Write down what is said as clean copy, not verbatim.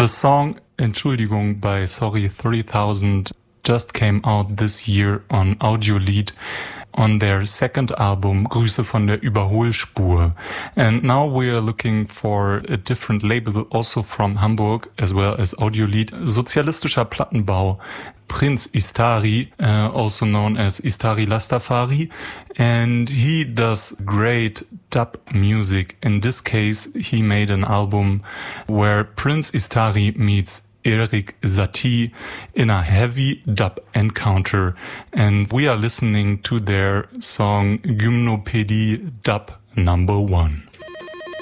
The song Entschuldigung by Sorry 3000 just came out this year on Audiolied on their second album, Grüße von der Überholspur. And now we are looking for a different label, also from Hamburg, as well as Audiolied. Sozialistischer Plattenbau, Prinz Istari, also known as Istari Lastafari. And he does great dub music. In this case, he made an album where Prince Istari meets Erik Satie in a heavy dub encounter, and we are listening to their song Gymnopädie Dub #1.